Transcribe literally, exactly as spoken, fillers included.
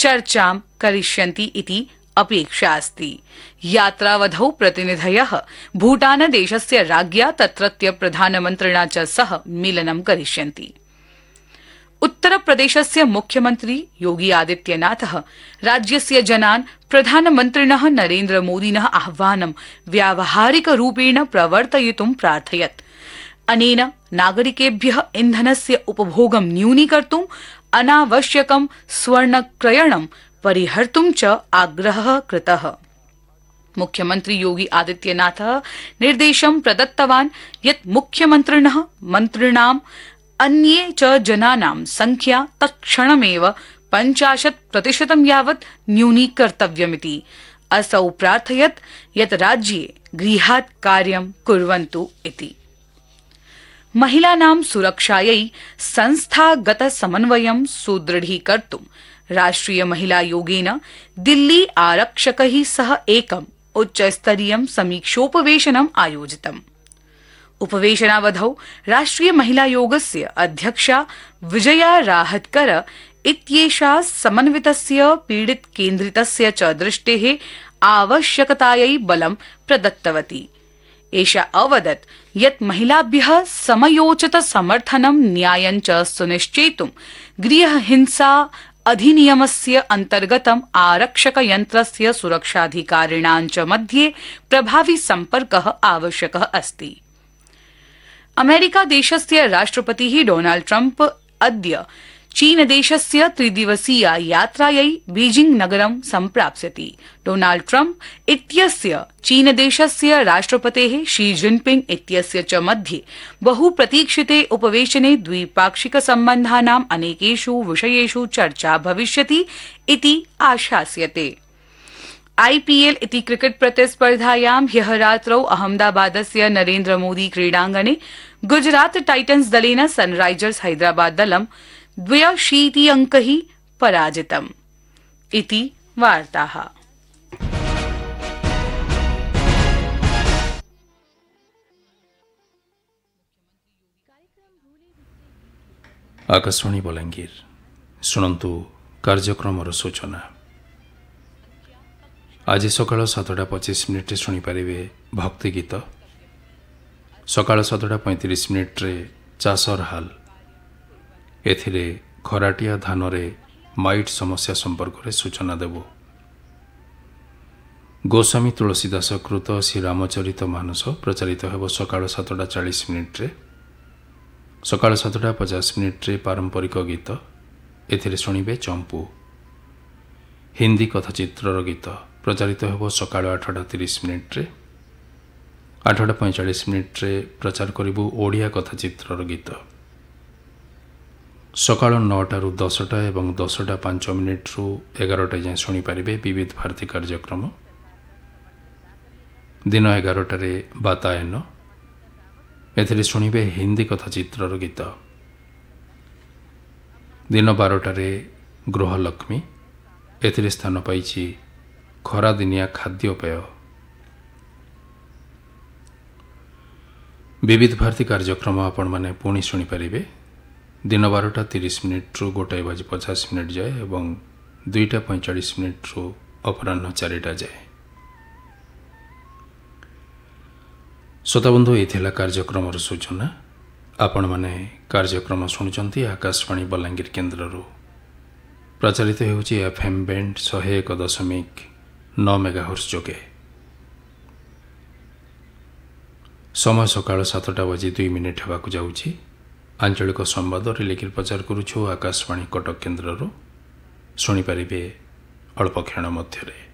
चर्चां करिष्यन्ति इति अपेक्षा अस्ति। यात्रावधौ प्रतिनिधयः भूटानदेशस्य राज्ञा तत्रत्य प्रधानमन्त्रिणा च सह मेलनं करिष्यन्ति। उत्तरप्रदेशस्य मुख्यमन्त्री योगी आदित्यनाथः राज्यस्य जनान् प्रधानमन्त्रिणः नरेन्द्रमोदिनः आह्वानं व्यावहारिकरूपेण प्रवर्तयितुं प्रार्थयत्। अनेन नागरिकेभ्यः इन्धनस्य उपभोगं न्यूनीकर्तुं अनावश्यकं स्वर्णक्रयणं परिहर्तुं च आग्रहः कृतः। मुख्यमन्त्री योगी आदित्यनाथः निर्देशं प्रदत्तवान् यत् मुख्यमन्त्रिणः मन्त्रिणां अन्ये च जनानां संख्या तत्क्षणमेव पञ्चाशत् प्रतिशतं यावत् न्यूनीकर्तव्यमिति। असौ प्रार्थयत् यत् राज्ये गृहात् कार्यं कुर्वन्तु इति। महिलानां सुरक्षायै संस्थागत समन्वयं सुदृढीकर्तुं राष्ट्रिय महिलायोगेन दिल्ली आरक्षकैः सह एकम् उच्चस्तरीयं समीक्षोपवेशनम् आयोजितम्। उपवेशनावधौ राष्ट्रिय महिलायोगस्य अध्यक्षा विजया राहतकर इत्येषा समन्वितस्य पीडित केन्द्रितस्य च दृष्टेः आवश्यकतायै बलं प्रदत्तवती। एषा अवदत् यत् महिलाभ्यः समयोचित समर्थनं न्यायं च सुनिश्चेतुं गृहहिंसा अधिनियमस्य अन्तर्गतम् आरक्षकयन्त्रस्य सुरक्षाधिकारिणां च मध्ये प्रभावी सम्पर्कः आवश्यकः अस्ति। अमेरिका देशस्य राष्ट्रपतिः डोनाल्ड ट्रम्प अद्य चीनदेशस्य त्रिदिवसीय यात्रायै बीजिंग नगरं सम्प्राप्स्यति। डोनाल्ड ट्रम्प इत्यस्य चीनदेशस्य राष्ट्रपतेः शी जिनपिंग इत्यस्य च मध्ये बहुप्रतीक्षिते उपवेशने द्विपाक्षिक सम्बन्धानाम् अनेकेषु विषयेषु चर्चा भविष्यति इति आशास्यते। आईपीएल इति क्रिकेट प्रतिस्पर्धायां ह्यः रात्रौ अहमदाबादस्य नरेन्द्र मोदी क्रीडाङ्गणे गुजरात टाइटन्स दलेन सनराइजर्स हैदराबाद दलं द्व्यशीति अंकैः पराजितम् इति वार्ताः। आकाशवाणी बलांगीर शुणु कार्यक्रम सूचना। आज सकाळ सातटा पचिश मिनिट शुणिपारे भक्ति गीत, सकाळ सातटा पैंतीस मिनिट्रे चाषर हाल, एथिरे खराटिया धानरे माइट समस्या संपर्क में सूचना देबू। गोस्वामी तुलसीदास कृत श्री रामचरित मानस प्रचारित होब सकाळ सातटा चालीस मिनिट्रे। सकाळ सातटा पचास मिनिट्रे पारंपरिक गीत, एथिरे शुणिबे चंपू। हिंदी कथाचित्रर गीत प्रचारित होब सकाळ आठटा तीस मिनिट्रे। आठटा पैंचाश मिनिट्रे प्रचार करिबू ओडिया कथाचित्रर गीत। सकाळ नौटारू दसटा एवं दसटा पांच मिनिट्रु एगारटा जाए शुणिपारे विविध भारती कार्यक्रम। दिन एगारटारे बातायन, एथिरे शुणिबे हिंदी कथाचित्रर गीत। दिन बारटारे गृहलक्ष्मी, एथिरे स्थान पाइछि खरादिनिया खाद्यपेय। विविध भारती कार्यक्रम आपण माने पुणी शुणिपारे दिन बारटा तीस मिनिट्रु गोटाए बाजी पचास मिनिट जाए एवं दुईटा पैंचाश मिनिट्रु अपराह्न चारिटा जाए। श्रोताबंधु ये कार्यक्रम सूचना। आपण माने कार्यक्रम शुणुचंती आकाशवाणी बलांगीर केन्द्ररू। प्रचारित होउछि एफएम बैंड सौ एक दशमिक नौ मेगाहर्ट्ज जोगे। समय सकाळ सातटा बजी दुई मिनिट हेबाकु जाउछि। आंचलिक संवाद रिलेकिर प्रचार करुछु आकाशवाणी कटक केन्द्ररू। शुणिपारे अल्प क्षण मध्यरे।